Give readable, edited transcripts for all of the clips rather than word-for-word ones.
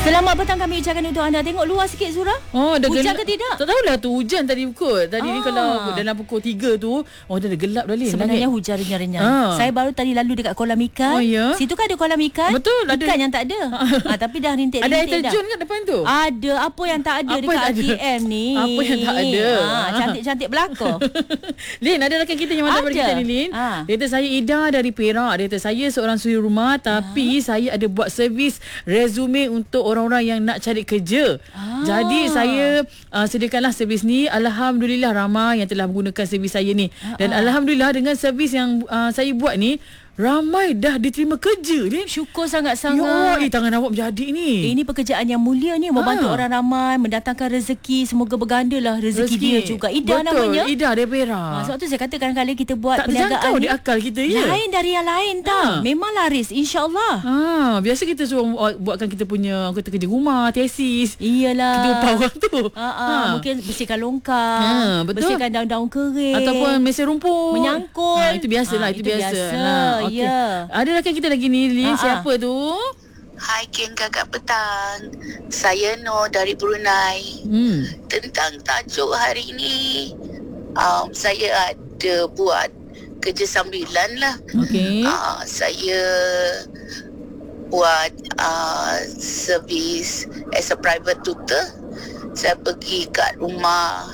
Selamat petang kami ucapkan untuk anda. Tengok luar sikit Zura. Hujan ke tidak? Tak tahulah tu hujan tadi kot. Tadi ni kalau dalam pukul 3 tu dah gelap dah. Sebenarnya hujan renyah-renyah. Saya baru tadi lalu dekat kolam ikan. Situ kan ada kolam ikan. Betul, ikan ada. yang tak ada. Tapi dah rintik-rintik ada dah. air terjun kat depan tu? Ada. Apa yang tak ada dekat RTM ni? Apa yang tak ada? Cantik-cantik belaka. Lin, ada rakan kita yang mantap pada kita ni, Lin. Dia kata saya Ida dari Perak. Dia kata saya seorang suri rumah tapi saya ada buat servis resume untuk orang-orang yang nak cari kerja. Jadi saya sediakanlah servis ni. Alhamdulillah ramai yang telah menggunakan servis saya ni. Dan alhamdulillah dengan servis yang saya buat ni, ramai dah diterima kerja ni. Syukur sangat-sangat. Ya Allah, tangan awak menjadi ni. Ini pekerjaan yang mulia ni, membantu orang ramai, mendatangkan rezeki. Semoga berganda lah rezeki dia juga. Ida betul, namanya. Ida dari Perak. Sebab tu saya kata kadang-kadang kita buat tak perniagaan terjangkau ni di akal kita ya. lain dari yang lain tau. Memang laris insya-Allah. Biasa kita suruh buatkan kita punya kita kerja rumah, tesis. Iyalah. Kita upah orang tu. Mungkin bersihkan longkang, bersihkan daun-daun kering. Ataupun mesin rumput. Menyangkul. Itu biasalah, itu biasa. Okay. Ya. Ada rakan kita lagi ni, Lin. Siapa tu? Hai geng Kakak Petang. Saya Noh dari Brunei. Tentang tajuk hari ini, saya ada buat kerja sambilan lah. Okey. Saya buat servis as a private tutor. Saya pergi kat rumah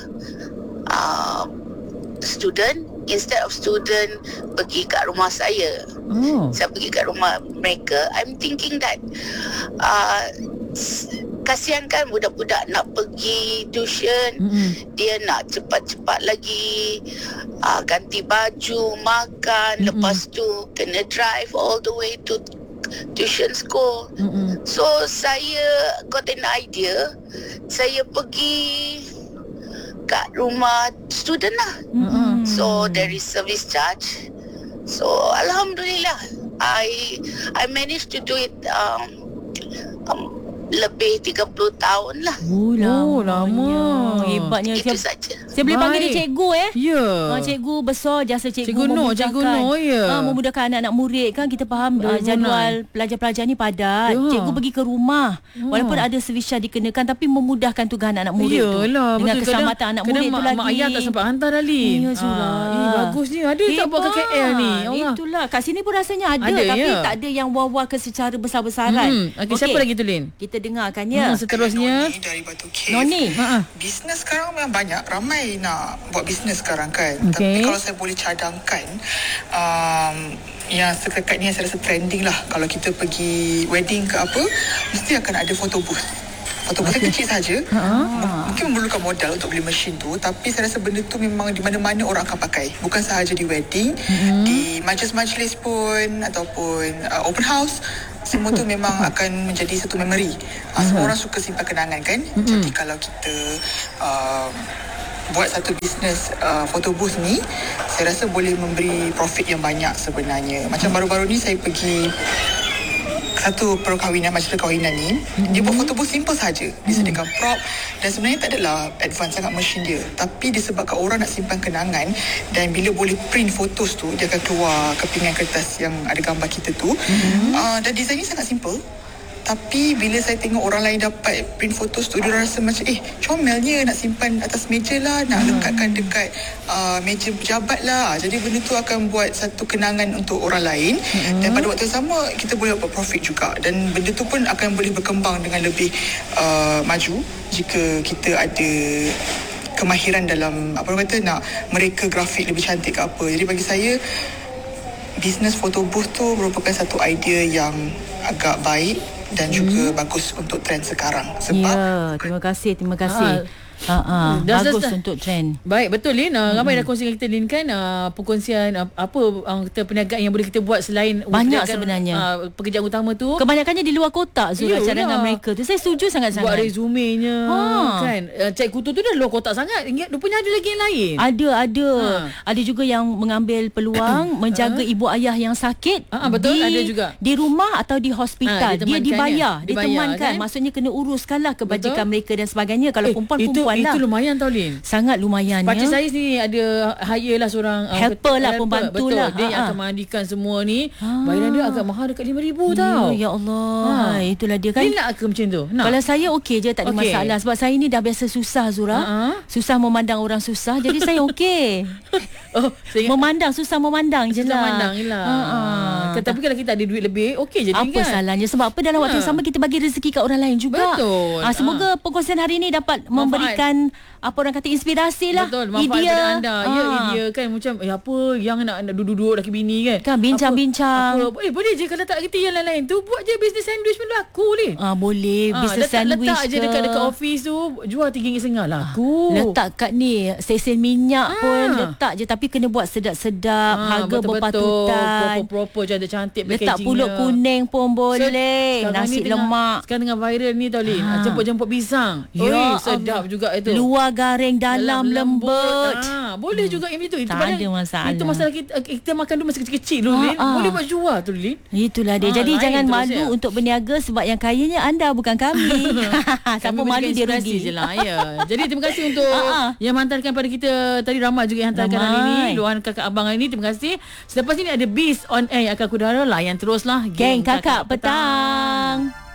student. Instead of student pergi kat rumah saya, saya pergi kat rumah mereka. I'm thinking that kasihan kan budak-budak nak pergi tuition, dia nak cepat-cepat lagi ganti baju, makan, lepas tu kena drive all the way to tuition school. So saya got an idea, saya pergi kat rumah student lah. So there is service charge. So alhamdulillah I managed to do it lebih 30 tahun lah. Lama. Hebatnya. Itu saja. Saya boleh panggil dia cikgu Ya. Cikgu besar, jasa cikgu Noh, memudahkan. Cikgu Noh, ya. Memudahkan anak-anak murid kan. Kita faham jadual pelajar-pelajar ni padat. Cikgu pergi ke rumah. Walaupun ada servis charge dikenakan, tapi memudahkan tugas anak-anak murid tu. Yalah, dengan betul. keselamatan anak murid tu lagi. Mak ayah tak sempat hantar dah, Lin. Ya, Zura. Bagusnya. Ada tak buat ke KL ni? Allah. Itulah. Kat sini pun rasanya ada tapi tak ada yang wah-wah ke secara besar-besaran. Okey, siapa lagi tu, Lin? Kita dengarkan ya. Seterusnya Noni dari Batu Cave. Noni. Bisnes sekarang memang banyak, ramai nak buat bisnes sekarang kan. Okay. Tapi kalau saya boleh cadangkan, yang sekekat ni yang saya rasa trending lah, kalau kita pergi wedding ke apa, mesti akan ada photo booth. Photo booth kecil saja. Mungkin memerlukan modal untuk beli mesin tu, tapi saya rasa benda tu memang di mana-mana orang akan pakai. Bukan sahaja di wedding, di majlis-majlis pun ataupun open house. Semua tu memang akan menjadi satu memory. Semua orang suka simpan kenangan kan. Jadi kalau kita buat satu bisnes photo booth ni, saya rasa boleh memberi profit yang banyak sebenarnya. Macam baru-baru ni saya pergi satu perkahwinan, majlis perkahwinan ni, dia buat photo booth simple saja. Dia sediakan prop dan sebenarnya tak adalah advance sangat mesin dia, tapi disebabkan orang nak simpan kenangan, dan bila boleh print photos tu, dia akan keluar kepingan kertas yang ada gambar kita tu. Dan design ni sangat simple. Tapi bila saya tengok orang lain dapat print photos tu, dia rasa macam comelnya, nak simpan atas meja lah, nak lekatkan dekat meja pejabat lah. Jadi benda tu akan buat satu kenangan untuk orang lain. Dan pada waktu yang sama kita boleh dapat profit juga. Dan benda tu pun akan boleh berkembang dengan lebih maju jika kita ada kemahiran dalam apa orang kata, nak mereka grafik lebih cantik ke apa. Jadi bagi saya, bisnes photo booth tu merupakan satu idea yang agak baik dan juga bagus untuk trend sekarang. Sebab terima kasih. Bagus untuk trend. Baik, betul, Lin. Ramai dah kongsi dengan kita, Lin, kan, perkongsian apa kita perniagaan yang boleh kita buat selain banyak sebenarnya. Pekerjaan utama tu. Kebanyakannya di luar kotak, Zura, cadangan mereka tu. Saya setuju sangat-sangat. Buat resumenya kan. Cikgu tu dah luar kotak sangat. Rupanya ada lagi yang lain. Ada. Ada juga yang mengambil peluang menjaga ibu ayah yang sakit. Betul, ada juga. Di rumah atau di hospital. Dia dibayar. Ditemankan Maksudnya kena uruskanlah kebajikan mereka dan sebagainya. Kalau perempuan perempuan lah. Itu lumayan tau, Lin. Sangat lumayan. Pakcik saya ni ada hire lah seorang helper lah, pembantu betul. lah. Dia yang akan mandikan semua ni. Bayaran dia agak mahal, dekat RM5,000 tau. Ya Allah. Itulah dia kan. Dia nak ke macam tu? Nak. Kalau saya okey je, tak ada masalah. Sebab saya ni dah biasa susah, Zura. Susah memandang orang susah. Jadi saya okey. Memandang, susah memandang je lah. Memandang je lah. Tapi kalau kita ada duit lebih, okey je kan? Apa salahnya? Sebab apa, dalam waktu yang sama kita bagi rezeki kat orang lain juga. Betul. Semoga perkongsian hari ni dapat memberikan apa orang kata inspirasi lah. Betul. Manfaat idea pada anda. Ya, idea kan macam apa yang nak duduk-duduk laki bini kan. Kan bincang-bincang. Boleh je kalau tak kerti yang lain-lain tu, buat je bisnes sandwich pun laku ni. Boleh. Bisnes sandwich letak je dekat office tu, jual RM3.50 laku. Letak kat ni stesen minyak pun letak je, tapi kena buat sedap-sedap, harga berpatutan. Proper cantik-cantik letak pulut kuning pun boleh. Nasi lemak. Sekarang tengah viral ni tau, Lin. Jemput-jemput pisang. Sedap juga itu. Luar garing, dalam lembut. Boleh juga yang itu. Tak ada masalah. Itu masalah kita makan dulu masa kecil-kecil dulu, Lin. Boleh buat jual tu, Lin. Itulah dia. Jadi jangan malu untuk berniaga, sebab yang kayanya anda, bukan kami. Siapa malu dia rugi je lah. Ya. Jadi terima kasih untuk yang hantarkan pada kita tadi. Ramai juga yang hantarkan hari ni. Luahan kakak abang hari ni. Terima kasih. Selepas ini ada Beast on Air yang akan kudara. Layan teruslah Geng Kakak Petang.